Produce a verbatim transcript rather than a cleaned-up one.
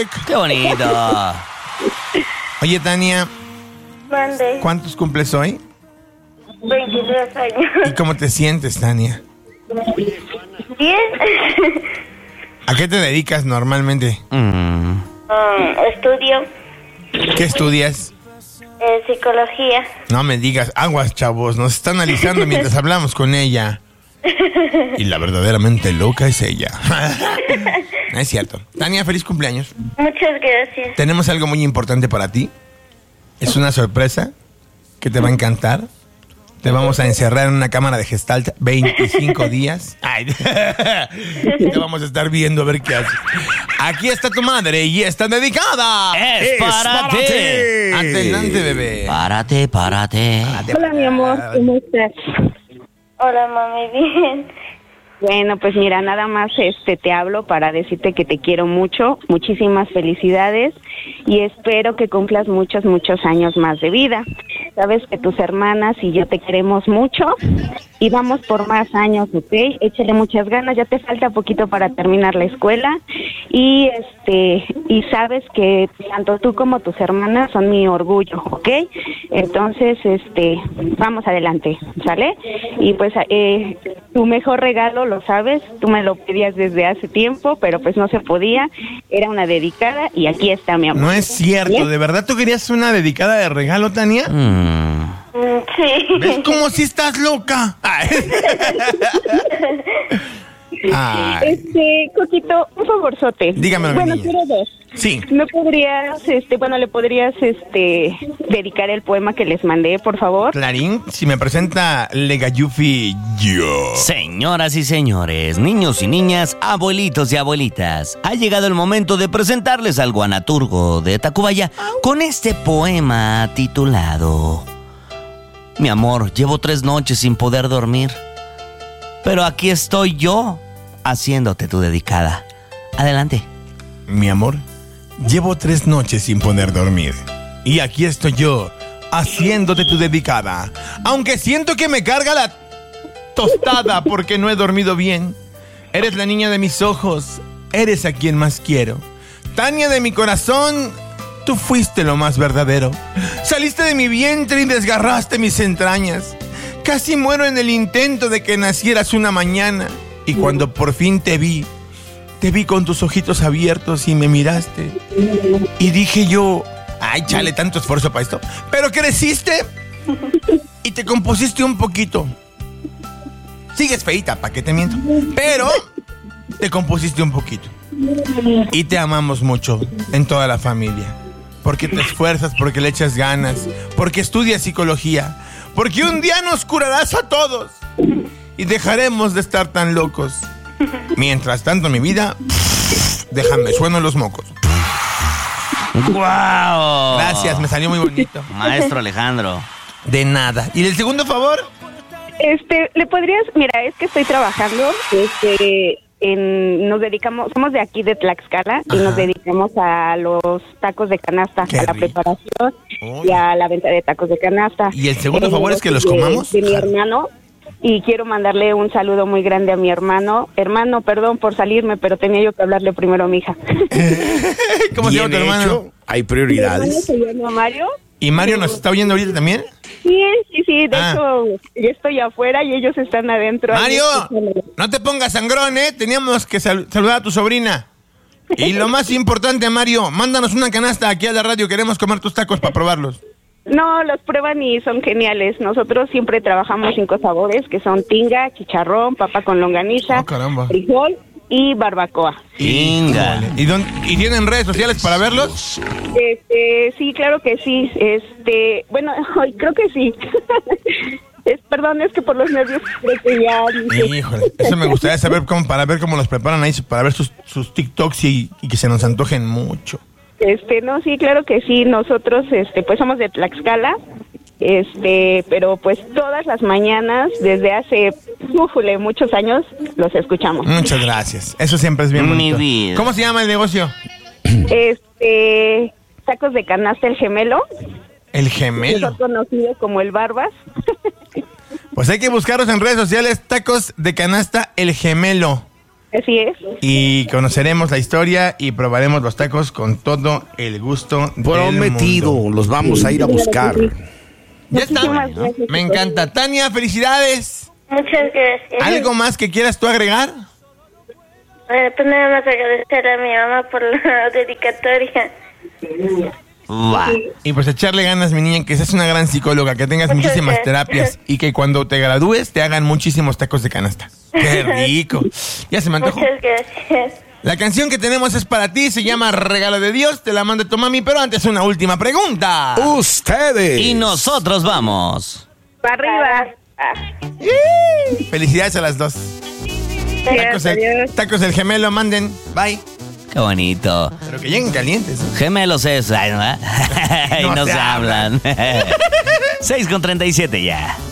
York. ¡Qué bonito! Oye, Tania, Mande. ¿cuántos cumples hoy? veintitrés años. ¿Y cómo te sientes, Tania? Bien. ¿A qué te dedicas normalmente? Mm. Um, estudio ¿Qué estudias? eh, psicología. No me digas, aguas, chavos, nos está analizando mientras hablamos con ella. Y la verdaderamente loca es ella. No es cierto. Tania, feliz cumpleaños. Muchas gracias. Tenemos algo muy importante para ti. Es una sorpresa que te va a encantar. Te vamos a encerrar en una cámara de Gestalt veinticinco días. Ay. Te vamos a estar viendo a ver qué haces. Aquí está tu madre y está dedicada. Es, es para, para ti. ti. Adelante, bebé. Párate, párate. Hola, mi amor, ¿cómo estás? Hola, mami, bien. Bueno, pues mira, nada más este te hablo para decirte que te quiero mucho, muchísimas felicidades y espero que cumplas muchos, muchos años más de vida. Sabes que tus hermanas y yo te queremos mucho y vamos por más años, ¿ok? Échale muchas ganas, ya te falta poquito para terminar la escuela y este y sabes que tanto tú como tus hermanas son mi orgullo, ¿ok? Entonces, este, vamos adelante, ¿sale? Y pues eh, tu mejor regalo, lo sabes, tú me lo pedías desde hace tiempo, pero pues no se podía, era una dedicada y aquí está, mi amor. No es cierto, ¿Bien? ¿de verdad tú querías una dedicada de regalo, Tania? Mm. Mm, sí. ¿Ves cómo si estás loca? Ay. Ay. Este, Coquito, un favorzote. Dígamelo, mi Bueno, niña. quiero dos. Sí. ¿Me podrías, este, bueno, le podrías, este, dedicar el poema que les mandé, por favor? Clarín, si me presenta Legayufi, yo. Señoras y señores, niños y niñas, abuelitos y abuelitas, ha llegado el momento de presentarles al guanaturgo de Tacubaya con este poema titulado Mi amor, llevo tres noches sin poder dormir, pero aquí estoy yo haciéndote tu dedicada. Adelante. Mi amor, llevo tres noches sin poder dormir. Y aquí estoy yo, haciéndote tu dedicada. Aunque siento que me carga la tostada porque no he dormido bien. Eres la niña de mis ojos, eres a quien más quiero. Tania de mi corazón, tú fuiste lo más verdadero. Saliste de mi vientre y desgarraste mis entrañas. Casi muero en el intento de que nacieras una mañana. Y cuando por fin te vi, te vi con tus ojitos abiertos y me miraste. Y dije yo, ay, chale, tanto esfuerzo para esto. Pero creciste y te compusiste un poquito. Sigues feíta, ¿para qué te miento? Pero te compusiste un poquito. Y te amamos mucho en toda la familia. Porque te esfuerzas, porque le echas ganas, porque estudias psicología, porque un día nos curarás a todos y dejaremos de estar tan locos. Mientras tanto, mi vida, déjame, sueno los mocos. ¡Guau! Gracias, me salió muy bonito. Maestro Alejandro. De nada. ¿Y el segundo favor? Este, ¿le podrías, mira, es que estoy trabajando, este, en, nos dedicamos, somos de aquí de Tlaxcala. Ajá. Y nos dedicamos a los tacos de canasta, Qué a la rico. preparación. Oh. Y a la venta de tacos de canasta. ¿Y el segundo Eh, favor es que los de- comamos? De mi hermano. Y quiero mandarle un saludo muy grande a mi hermano. Hermano, perdón por salirme, pero tenía yo que hablarle primero a mi hija. ¿Cómo se llama tu Bien hermano? hecho, hay Mi hermano prioridades. se llama Mario. ¿Y Mario nos está oyendo ahorita también? Sí, sí, sí, de Ah. hecho, yo estoy afuera y ellos están adentro. Mario, Ahí escuchándolo. no te pongas sangrón, ¿eh? Teníamos que sal- saludar a tu sobrina. Y lo más importante, Mario, mándanos una canasta aquí a la radio. Queremos comer tus tacos para probarlos. No, los prueban y son geniales. Nosotros siempre trabajamos cinco sabores, que son tinga, chicharrón, papa con longaniza, Oh, caramba. frijol y barbacoa. Inga. ¿Y, dónde- ¿Y tienen redes sociales para verlos? Este, sí, claro que sí. Este, bueno, ay, creo que sí. Es, perdón, es que por los nervios creo que ya... Híjole, eso me gustaría saber cómo, para ver cómo los preparan ahí, para ver sus, sus TikToks y, y que se nos antojen mucho. Este, no, sí, claro que sí. Nosotros, este, pues somos de Tlaxcala, este, pero pues todas las mañanas, desde hace, ufule, muchos años, los escuchamos. Muchas gracias. Eso siempre es bien Mi bonito. vida. ¿Cómo se llama el negocio? Este, tacos de canasta El Gemelo, El que Gemelo. son conocidos como el Barbas. Pues hay que buscarlos en redes sociales. Tacos de canasta El Gemelo. Así es. Y conoceremos la historia y probaremos los tacos con todo el gusto Prometido, del mundo. los vamos a ir a buscar. Ya está. Muchísimas gracias. Me encanta. Tania, felicidades. Muchas gracias. ¿Algo más que quieras tú agregar? Eh, pues nada más agradecer a mi mamá por la dedicatoria. Va. Y pues echarle ganas, mi niña, que seas una gran psicóloga, que tengas Muchas muchísimas gracias. terapias y que cuando te gradúes te hagan muchísimos tacos de canasta. ¡Qué rico! Ya se me antojó. Muchas gracias. La canción que tenemos es para ti, se llama Regalo de Dios, te la manda tu mami, pero antes una última pregunta. Ustedes. Y nosotros vamos. Para arriba. Felicidades a las dos. Tacos el, Adiós. tacos el gemelo, manden. Bye. Qué bonito. Pero que lleguen calientes. ¿eh? Gemelos es, ay, ¿no? Y No no se se hablan. seis con treinta y siete ya.